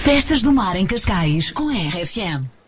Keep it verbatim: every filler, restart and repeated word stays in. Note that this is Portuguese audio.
Festas do Mar em Cascais com a R F M.